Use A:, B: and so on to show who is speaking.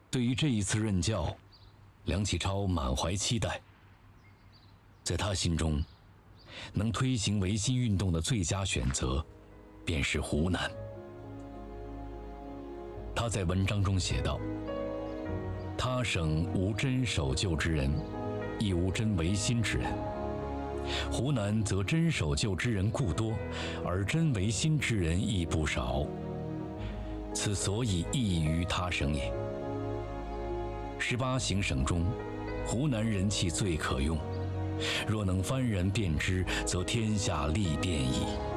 A: 对于这一次任教，梁启超满怀期待。在他心中，能推行维新运动的最佳选择，便是湖南。他在文章中写道：“他省无真守旧之人，亦无真维新之人。湖南则真守旧之人故多，而真维新之人亦不少。此所以异于他省也。18行省中，湖南人气最可用。若能幡然变之，则天下立变矣。”